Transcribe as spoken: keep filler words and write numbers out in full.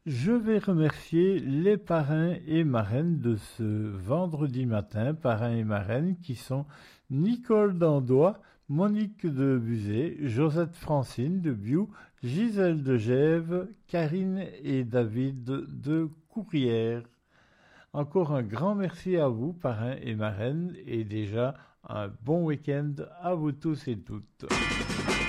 Je vais remercier les parrains et marraines de ce vendredi matin, parrains et marraines qui sont Nicole d'Andois, Monique de Buzet, Josette Francine de Biou, Gisèle de Gèves, Karine et David de Courrières. Encore un grand merci à vous, parrains et marraines, et déjà un bon week-end à vous tous et toutes.